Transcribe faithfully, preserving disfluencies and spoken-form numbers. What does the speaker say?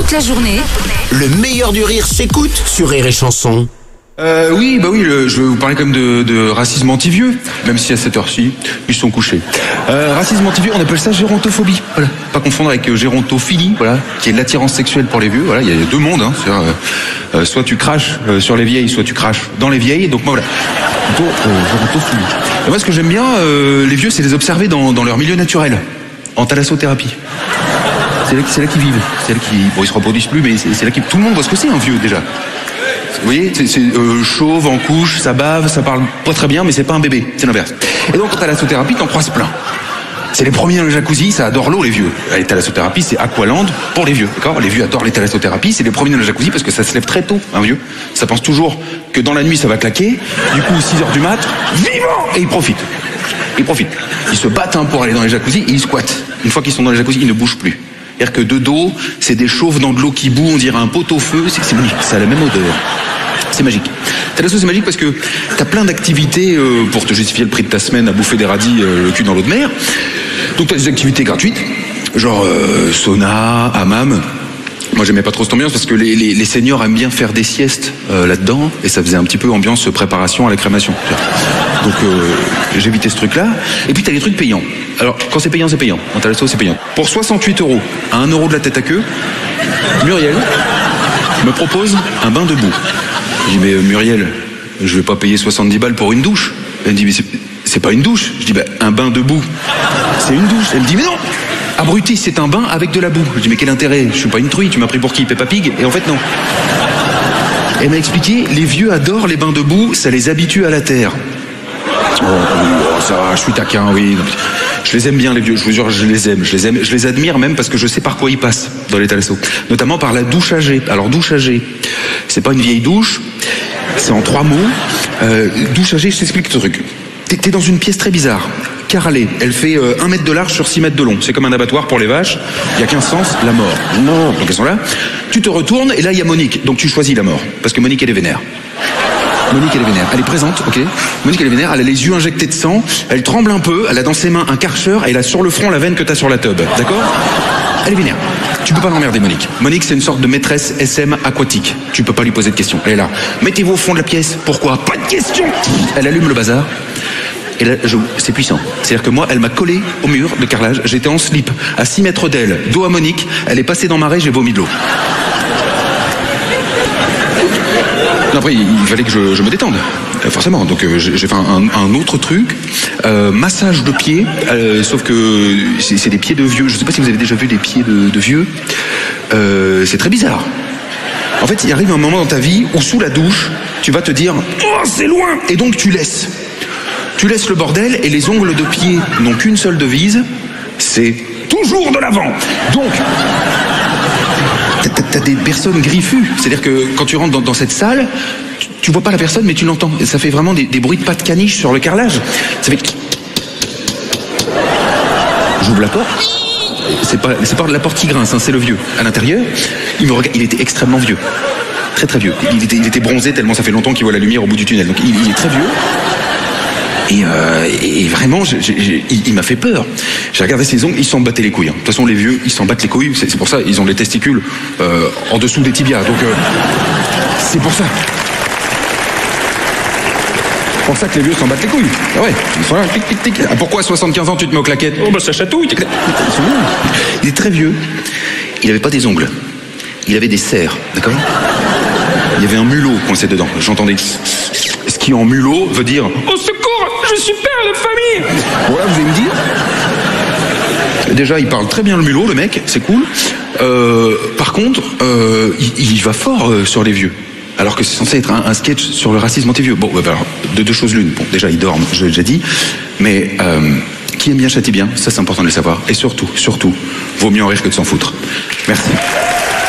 toute la journée. Le meilleur du rire s'écoute sur Rire et Chanson. Euh, oui, bah oui, le, je vais vous parler quand même de, de racisme anti-vieux, même si à cette heure-ci, ils sont couchés. Euh, racisme anti-vieux, on appelle ça gérontophobie. Voilà. Pas confondre avec euh, gérontophilie, voilà, qui est de l'attirance sexuelle pour les vieux. Voilà, il y a deux mondes. Hein, euh, euh, soit tu craches euh, sur les vieilles, soit tu craches dans les vieilles. Donc moi, voilà, plutôt euh, gérontophilie. Et moi, ce que j'aime bien, euh, les vieux, c'est les observer dans, dans leur milieu naturel, en thalassothérapie. C'est là, c'est là qu'ils vivent. C'est là qu'ils, bon, ils se reproduisent plus, mais c'est, c'est là qu'ils, tout le monde voit ce que c'est un vieux déjà. Vous voyez, c'est, c'est euh, chauve, en couche, ça bave, ça parle pas très bien, mais c'est pas un bébé, c'est l'inverse. Et donc, en thalassothérapie, t'en croises plein. C'est les premiers dans le jacuzzi, ça adore l'eau, les vieux. Les thalassothérapie, c'est Aqualand pour les vieux, d'accord? Les vieux adorent les thalassothérapies, c'est les premiers dans le jacuzzi parce que ça se lève très tôt, un vieux. Ça pense toujours que dans la nuit, ça va claquer. Du coup, six heures du mat, vivant! Et ils profitent. Ils profitent. Ils se battent hein, pour aller dans les jacuzzis et ils squattent. Une fois qu'ils sont dans les jacuzzis, ils ne bougent plus. C'est-à-dire que de dos, c'est des chauves dans de l'eau qui bout, on dirait un pot-au-feu, c'est, c'est magique, ça a la même odeur. C'est magique. Thalasso, c'est magique parce que t'as plein d'activités euh, pour te justifier le prix de ta semaine à bouffer des radis euh, le cul dans l'eau de mer. Donc t'as des activités gratuites, genre euh, sauna, hammam. Moi j'aimais pas trop cette ambiance parce que les, les, les seniors aiment bien faire des siestes euh, là-dedans et ça faisait un petit peu ambiance préparation à la crémation. Donc euh, j'évitais ce truc-là. Et puis t'as les trucs payants. Alors quand c'est payant, c'est payant. En thalasso, c'est payant. Pour soixante-huit euros, à un euro de la tête à queue, Muriel me propose un bain debout. Je dis mais euh, Muriel, je vais pas payer soixante-dix balles pour une douche. Elle me dit mais c'est, c'est pas une douche. Je dis bah un bain debout, c'est une douche. Elle me dit mais non, abruti, c'est un bain avec de la boue. Je dis mais quel intérêt? Je suis pas une truie, tu m'as pris pour qui? Peppa Pig? Et en fait non. Elle m'a expliqué, les vieux adorent les bains de boue, ça les habitue à la terre. Oh, oh ça va, je suis taquin, oui. Je les aime bien les vieux, je vous jure, je les aime, je les aime, je les admire même parce que je sais par quoi ils passent dans les thalassos. Notamment par la douche à jet. Alors douche à jet, c'est pas une vieille douche, c'est en trois mots. Euh, douche à jet, je t'explique le truc. T'es, t'es dans une pièce très bizarre. Carrelée, elle fait euh, un mètre de large sur six mètres de long. C'est comme un abattoir pour les vaches. Il y a qu'un sens, la mort. Non. Donc elles sont là. Tu te retournes et là il y a Monique. Donc tu choisis la mort parce que Monique elle est vénère. Monique elle est vénère. Elle est présente, ok. Monique elle est vénère. Elle a les yeux injectés de sang. Elle tremble un peu. Elle a dans ses mains un Karcher et elle a sur le front la veine que t'as sur la tube. D'accord? Elle est vénère. Tu peux pas l'emmerder Monique. Monique c'est une sorte de maîtresse S M aquatique. Tu peux pas lui poser de questions. Elle est là. Mettez-vous au fond de la pièce. Pourquoi? Pas de questions. Elle allume le bazar. Et là, je, c'est puissant. C'est-à-dire que moi, elle m'a collé au mur de carrelage. J'étais en slip, à six mètres d'elle, dos à Monique. Elle est passée dans ma raie, j'ai vomi de l'eau. Non, après, il fallait que je, je me détende, forcément. Donc, euh, j'ai fait un, un autre truc, euh, massage de pieds, euh, sauf que c'est, c'est des pieds de vieux. Je sais pas si vous avez déjà vu des pieds de, de vieux. Euh, c'est très bizarre. En fait, il arrive un moment dans ta vie où, sous la douche, tu vas te dire « Oh, c'est loin !» Et donc, tu laisses. Tu laisses le bordel et les ongles de pied n'ont qu'une seule devise, c'est toujours de l'avant. Donc, t'as, t'as des personnes griffues. C'est-à-dire que quand tu rentres dans, dans cette salle, tu, tu vois pas la personne mais tu l'entends. Et ça fait vraiment des, des bruits de pas de caniche sur le carrelage. Ça fait... J'ouvre la porte. C'est pas, c'est pas la porte qui grince, hein, c'est le vieux. À l'intérieur, il me regarde, il était extrêmement vieux. Très très vieux. Il était, il était bronzé tellement ça fait longtemps qu'il voit la lumière au bout du tunnel. Donc il, il est très vieux. Et, euh, et vraiment, j'ai, j'ai, il, il m'a fait peur. J'ai regardé ses ongles, ils s'en battaient les couilles. Hein. De toute façon, les vieux, ils s'en battent les couilles. C'est, c'est pour ça, ils ont les testicules euh, en dessous des tibias. Donc, euh, c'est pour ça. C'est pour ça que les vieux s'en battent les couilles. Ah ouais, ils sont là, tic, tic, tic. Ah, pourquoi à soixante-quinze ans, tu te mets aux claquettes? Oh bah ça chatouille. Il est très vieux. Il avait pas des ongles. Il avait des serres, d'accord? Il y avait un mulot coincé dedans. J'entendais... Ce qui en mulot veut dire « Au secours, je suis père de famille !» Bon là, vous allez me dire... Déjà, il parle très bien le mulot, le mec, c'est cool. Euh, par contre, euh, il, il va fort euh, sur les vieux. Alors que c'est censé être un, un sketch sur le racisme anti-vieux. Bon, bah, alors, de deux choses l'une. Bon, déjà, il dort, je l'ai déjà dit. Mais euh, qui aime bien châtie bien, ça c'est important de le savoir. Et surtout, surtout, vaut mieux en rire que de s'en foutre. Merci.